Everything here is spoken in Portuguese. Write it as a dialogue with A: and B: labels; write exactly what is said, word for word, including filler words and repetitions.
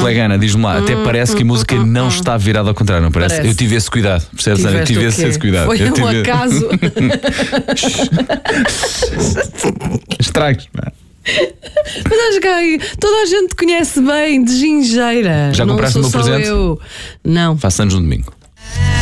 A: colega Ana, diz-me lá, até parece que a música não está virada ao contrário, não parece?
B: Parece.
A: Eu tive esse cuidado, percebes, Ana? Eu
B: Tiveste
A: tive
B: o
A: esse,
B: quê?
A: esse cuidado.
B: Foi
A: Eu
B: um
A: tive-
B: acaso.
A: Estragos, pá.
B: Mas acho que aí, toda a gente conhece bem de gingeira.
A: Já
B: Não
A: compraste
B: sou
A: o meu
B: só
A: presente?
B: eu. Não.
A: Faço anos no domingo.